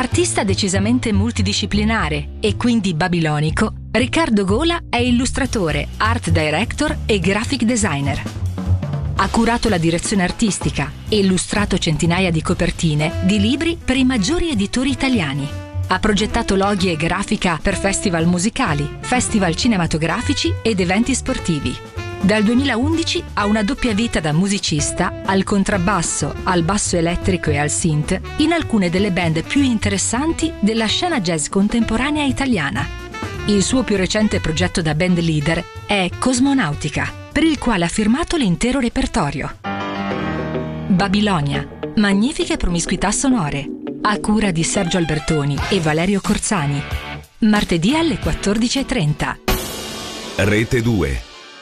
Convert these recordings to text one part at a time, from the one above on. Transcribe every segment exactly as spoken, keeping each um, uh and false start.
Artista decisamente multidisciplinare e quindi babilonico, Riccardo Gola è illustratore, art director e graphic designer. Ha curato la direzione artistica e illustrato centinaia di copertine di libri per i maggiori editori italiani. Ha progettato loghi e grafica per festival musicali, festival cinematografici ed eventi sportivi. Dal duemilaundici ha una doppia vita da musicista al contrabbasso, al basso elettrico e al synth in alcune delle band più interessanti della scena jazz contemporanea italiana. Il suo più recente progetto da band leader è Cosmonautica, per il quale ha firmato l'intero repertorio. Babilonia, magnifiche promiscuità sonore, a cura di Sergio Albertoni e Valerio Corzani. Martedì alle quattordici e trenta. Rete due.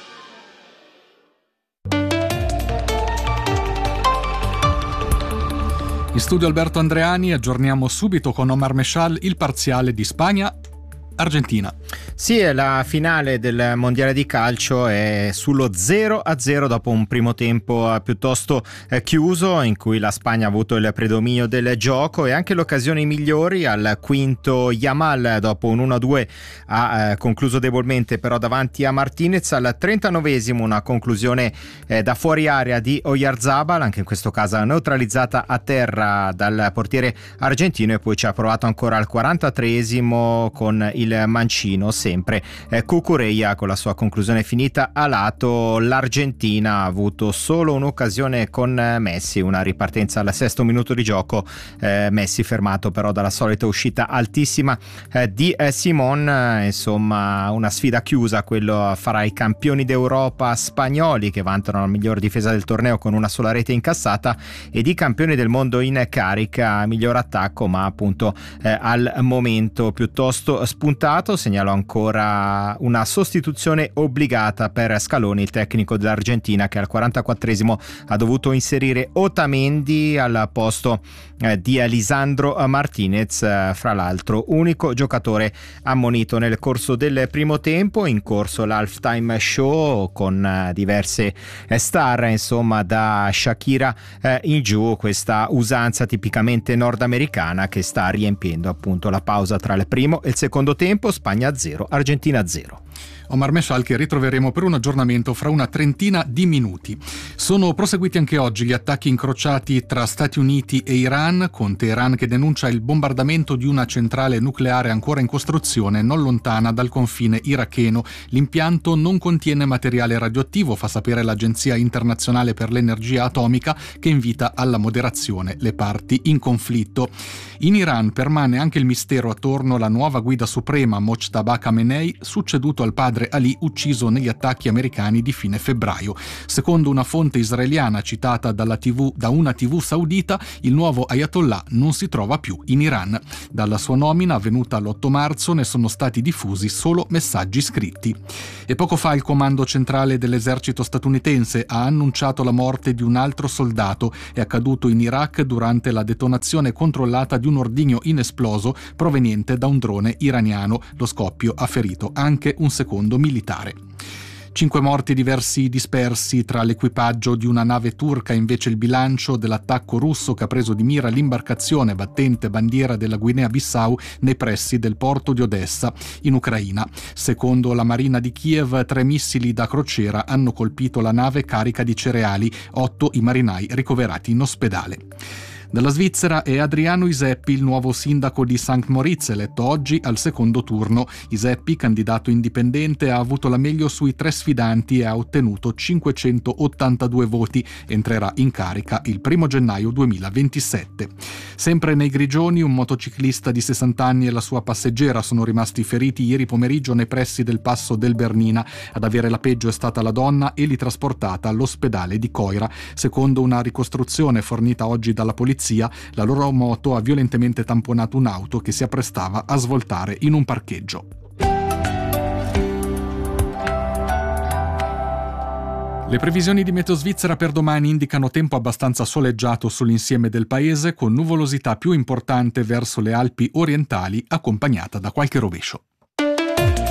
In studio Alberto Andreani, aggiorniamo subito con Omar Meshal il parziale di Spagna-Argentina. Sì, la finale del mondiale di calcio è sullo zero a zero dopo un primo tempo piuttosto chiuso in cui la Spagna ha avuto il predominio del gioco e anche le occasioni migliori. Al quinto Yamal dopo un uno a due ha eh, concluso debolmente però davanti a Martinez. Al trentanovesimo una conclusione eh, da fuori area di Oyarzabal, anche in questo caso neutralizzata a terra dal portiere argentino, e poi ci ha provato ancora al quarantatreesimo con il mancino sempre eh, Cucurella con la sua conclusione finita a lato. L'Argentina ha avuto solo un'occasione con Messi, una ripartenza al sesto minuto di gioco, eh, Messi fermato però dalla solita uscita altissima eh, di eh, Simon. Eh, insomma una sfida chiusa, quello farà i campioni d'Europa spagnoli che vantano la miglior difesa del torneo con una sola rete incassata, ed i campioni del mondo in carica, miglior attacco ma appunto eh, al momento piuttosto spuntato. Segnalo ancora una sostituzione obbligata per Scaloni, il tecnico dell'Argentina, che al quarantaquattresimo ha dovuto inserire Otamendi al posto eh, di Lisandro Martinez, eh, fra l'altro unico giocatore ammonito nel corso del primo tempo. In corso l'halftime show con eh, diverse eh, star, insomma da Shakira eh, in giù, questa usanza tipicamente nordamericana che sta riempiendo appunto la pausa tra il primo e il secondo tempo. Spagna zero, Argentina zero. Omar Meshal, che ritroveremo per un aggiornamento fra una trentina di minuti. Sono proseguiti anche oggi gli attacchi incrociati tra Stati Uniti e Iran, con Teheran che denuncia il bombardamento di una centrale nucleare ancora in costruzione non lontana dal confine iracheno. L'impianto non contiene materiale radioattivo, fa sapere l'Agenzia internazionale per l'energia atomica, che invita alla moderazione le parti in conflitto. In Iran permane anche il mistero attorno alla nuova guida suprema Mojtaba Khamenei, succeduto al padre Ali ucciso negli attacchi americani di fine febbraio. Secondo una fonte israeliana citata dalla tivù, da una tivù saudita, il nuovo Ayatollah non si trova più in Iran. Dalla sua nomina, avvenuta l'otto marzo, ne sono stati diffusi solo messaggi scritti. E poco fa il comando centrale dell'esercito statunitense ha annunciato la morte di un altro soldato. È accaduto in Iraq durante la detonazione controllata di un ordigno inesploso proveniente da un drone iraniano. Lo scoppio ha ferito anche un secondo militare. Cinque morti e diversi dispersi tra l'equipaggio di una nave turca, invece il bilancio dell'attacco russo che ha preso di mira l'imbarcazione battente bandiera della Guinea-Bissau nei pressi del porto di Odessa, in Ucraina. Secondo la Marina di Kiev, tre missili da crociera hanno colpito la nave carica di cereali, otto i marinai ricoverati in ospedale. Dalla Svizzera è Adriano Iseppi, il nuovo sindaco di Sankt Moritz, eletto oggi al secondo turno. Iseppi, candidato indipendente, ha avuto la meglio sui tre sfidanti e ha ottenuto cinquecentottantadue voti. Entrerà in carica il primo gennaio duemilaventisette. Sempre nei Grigioni, un motociclista di sessanta anni e la sua passeggera sono rimasti feriti ieri pomeriggio nei pressi del passo del Bernina. Ad avere la peggio è stata la donna e li trasportata all'ospedale di Coira. Secondo una ricostruzione fornita oggi dalla polizia, la loro moto ha violentemente tamponato un'auto che si apprestava a svoltare in un parcheggio. Le previsioni di Meteo Svizzera per domani indicano tempo abbastanza soleggiato sull'insieme del paese, con nuvolosità più importante verso le Alpi orientali, accompagnata da qualche rovescio.